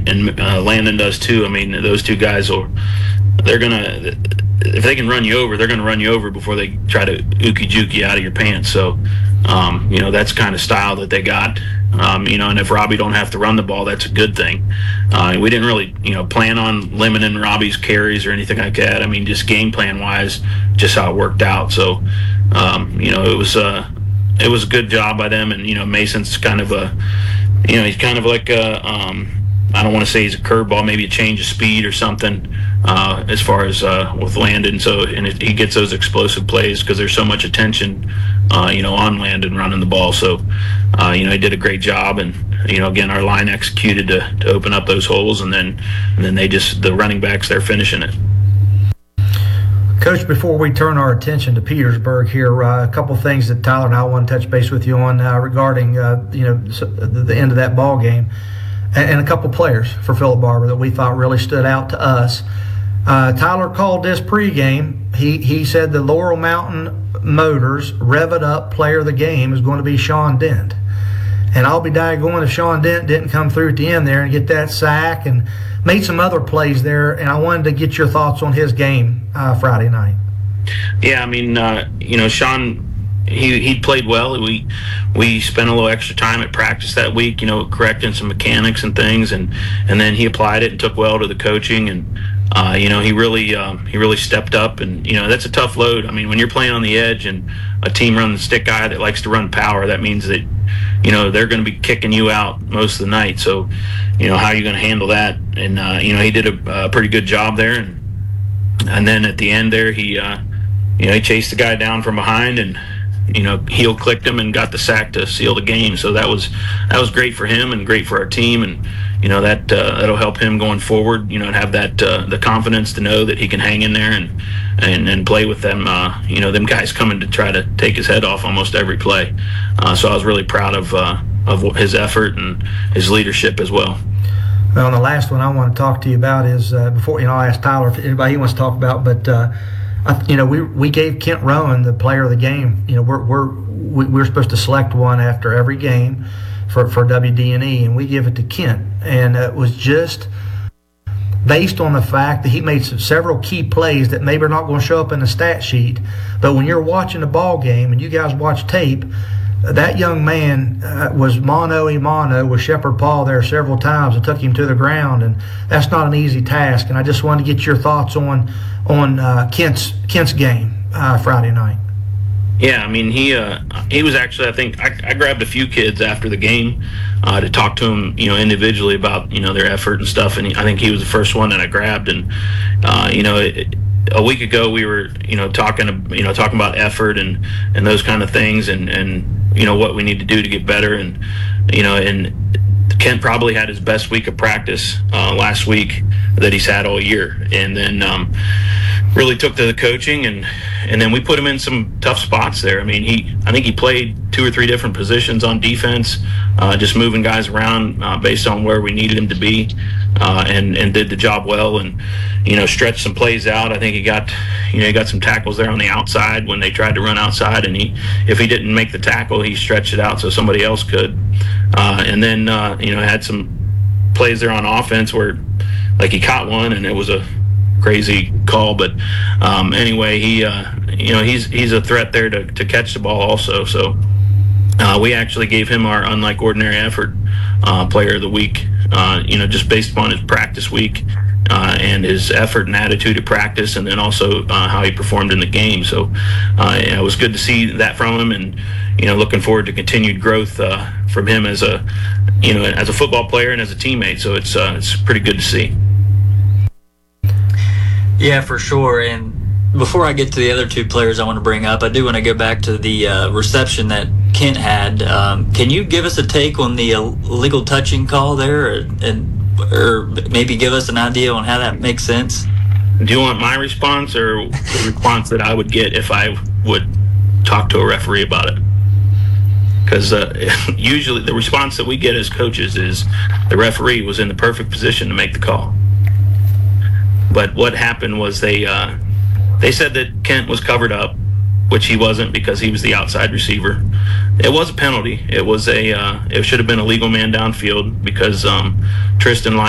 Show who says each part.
Speaker 1: and Landon does too. I mean, those two guys they're gonna, if they can run you over, they're gonna run you over before they try to ookie-juke you out of your pants. So, that's kind of style that they got. And if Robbie don't have to run the ball, that's a good thing. We didn't really, plan on limiting Robbie's carries or anything like that. I mean, just game plan wise, just how it worked out. So, it was a good job by them. And Mason's kind of he's kind of like I don't want to say he's a curveball, maybe a change of speed or something, as far as with Landon. So, he gets those explosive plays because there's so much attention, on Landon running the ball. So, he did a great job. And, again, our line executed to open up those holes. And then the running backs, they're finishing it.
Speaker 2: Coach, before we turn our attention to Petersburg here, a couple things that Tyler and I want to touch base with you on regarding, the end of that ball game. And a couple players for Philip Barber that we thought really stood out to us. Tyler called this pregame. He said the Laurel Mountain Motors Rev It Up player of the game is going to be Sean Dent. And I'll be daggone if Sean Dent didn't come through at the end there and get that sack and made some other plays there. And I wanted to get your thoughts on his game Friday night.
Speaker 1: Yeah, I mean, Sean, he played well. We spent a little extra time at practice that week, correcting some mechanics and things, and then he applied it and took well to the coaching, and he really stepped up, and that's a tough load. I mean, when you're playing on the edge and a team running the stick guy that likes to run power, that means that they're going to be kicking you out most of the night. So how are you going to handle that? And he did a pretty good job there, and then at the end there he chased the guy down from behind and heel clicked him and got the sack to seal the game. So that was great for him and great for our team, and that'll help him going forward. And have that the confidence to know that he can hang in there and play with them. Them guys coming to try to take his head off almost every play. So I was really proud of his effort and his leadership as well.
Speaker 2: Well, and the last one I want to talk to you about is before I'll ask Tyler if anybody he wants to talk about, but. We gave Kent Rowan the player of the game. We're supposed to select one after every game for WD&E, and we give it to Kent. And it was just based on the fact that he made several key plays that maybe are not going to show up in the stat sheet. But when you're watching a ball game and you guys watch tape, that young man was mano-a-mano with Shepherd Paul there several times and took him to the ground, and that's not an easy task. And I just wanted to get your thoughts on Kent's game Friday night.
Speaker 1: Yeah, I mean, he was actually, I think, I grabbed a few kids after the game to talk to them, individually about, their effort and stuff, and I think he was the first one that I grabbed. And, a week ago we were, talking about effort and those kind of things, and what we need to do to get better, and Kent probably had his best week of practice last week that he's had all year, and then really took to the coaching, and then we put him in some tough spots there. I mean, I think he played 2 or 3 different positions on defense, just moving guys around based on where we needed him to be, and did the job well, and stretched some plays out. I think he got some tackles there on the outside when they tried to run outside, and if he didn't make the tackle, he stretched it out so somebody else could, and then had some plays there on offense where like he caught one and it was a crazy call, but anyway, he's a threat there to catch the ball also. So we actually gave him our unlike ordinary effort player of the week, just based upon his practice week and his effort and attitude at practice, and then also how he performed in the game. So it was good to see that from him, and looking forward to continued growth from him as a football player and as a teammate. So it's pretty good to see.
Speaker 3: Yeah, for sure. And before I get to the other 2 players I want to bring up, I do want to go back to the reception that Kent had. Can you give us a take on the illegal touching call there, or maybe give us an idea on how that makes sense?
Speaker 1: Do you want my response or the response that I would get if I would talk to a referee about it? Because usually the response that we get as coaches is the referee was in the perfect position to make the call. But what happened was they said that Kent was covered up, which he wasn't because he was the outside receiver. It was a penalty. It should have been a legal man downfield because Tristan